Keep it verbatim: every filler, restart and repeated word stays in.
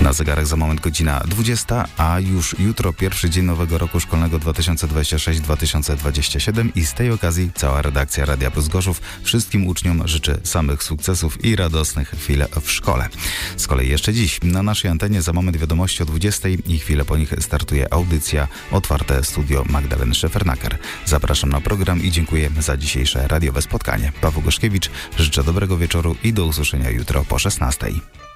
Na zegarach za moment godzina dwudziesta, a już jutro pierwszy dzień nowego roku szkolnego dwa tysiące dwudziestego szóstego dwa tysiące dwudziestego siódmego i z tej okazji cała redakcja Radia Plus Gorzów wszystkim uczniom życzy samych sukcesów i radosnych chwil w szkole. Z kolei jeszcze dziś na naszej antenie za moment wiadomości o dwudziestej i chwilę po nich startuje audycja Otwarte Studio Magdaleny Szefernaker. Zapraszam na program i dziękuję za dzisiejsze radiowe spotkanie. Paweł Goszkiewicz, życzę dobrego wieczoru i do usłyszenia jutro po szesnastej.